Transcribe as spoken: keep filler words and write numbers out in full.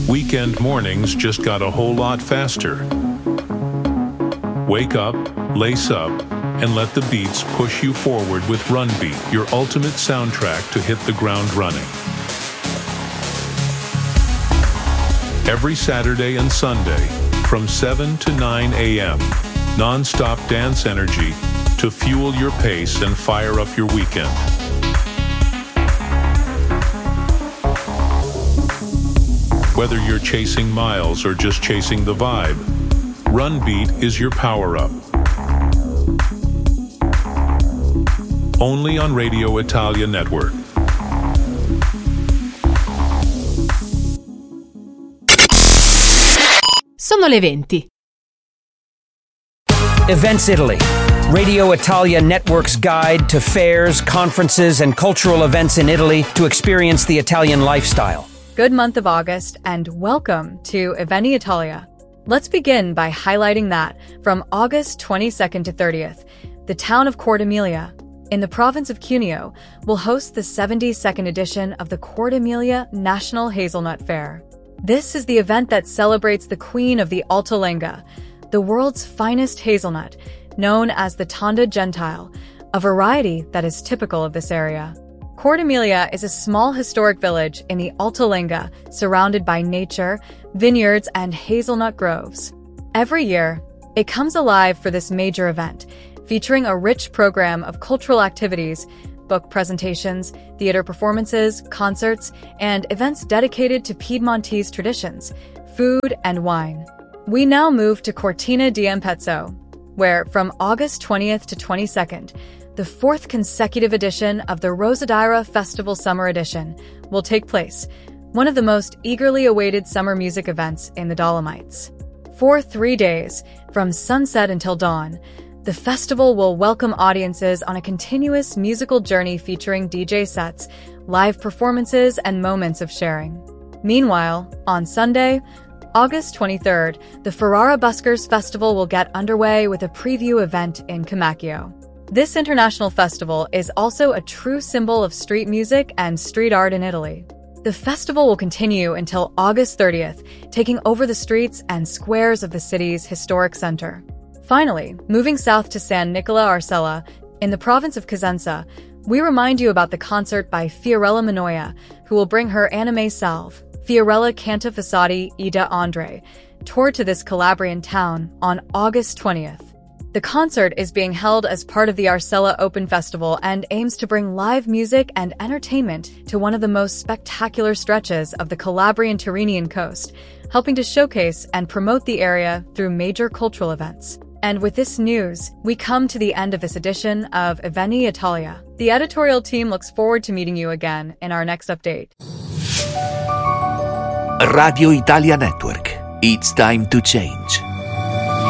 Weekend mornings just got a whole lot faster. Wake up, lace up, and let the beats push you forward with Run Beat, your ultimate soundtrack to hit the ground running. Every Saturday and Sunday, from seven to nine a.m., non-stop dance energy to fuel your pace and fire up your weekend. Whether you're chasing miles or just chasing the vibe, Run Beat is your power-up. Only on Radio Italia Network. Sono le venti. Events Italy, Radio Italia Network's guide to fairs, conferences, and cultural events in Italy to experience the Italian lifestyle. Good month of August, and welcome to Eventi Italia. Let's begin by highlighting that from August twenty-second to thirtieth, the town of Cortemelia, in the province of Cuneo, will host the seventy-second edition of the Cortemelia National Hazelnut Fair. This is the event that celebrates the queen of the Alta Lenga, the world's finest hazelnut, known as the Tonda Gentile, a variety that is typical of this area. Cortemelia is a small historic village in the Alta Lenga, surrounded by nature, vineyards, and hazelnut groves. Every year, it comes alive for this major event, featuring a rich program of cultural activities, book presentations, theater performances, concerts, and events dedicated to Piedmontese traditions, food, and wine. We now move to Cortina d'Ampezzo, where from August twentieth to twenty-second, the fourth consecutive edition of the Rosadira Festival Summer Edition will take place, one of the most eagerly awaited summer music events in the Dolomites. For three days, from sunset until dawn, the festival will welcome audiences on a continuous musical journey featuring D J sets, live performances, and moments of sharing. Meanwhile, on Sunday, August twenty-third, the Ferrara Buskers Festival will get underway with a preview event in Comacchio. This international festival is also a true symbol of street music and street art in Italy. The festival will continue until August thirtieth, taking over the streets and squares of the city's historic center. Finally, moving south to San Nicola Arcella, in the province of Cosenza, we remind you about the concert by Fiorella Manoia, who will bring her anime salve, Fiorella Canta Fossati Ida Andre, tour to this Calabrian town on August twentieth. The concert is being held as part of the Arcella Open Festival and aims to bring live music and entertainment to one of the most spectacular stretches of the Calabrian Tyrrhenian coast, helping to showcase and promote the area through major cultural events. And with this news, we come to the end of this edition of Eventi Italia. The editorial team looks forward to meeting you again in our next update. Radio Italia Network. It's time to change.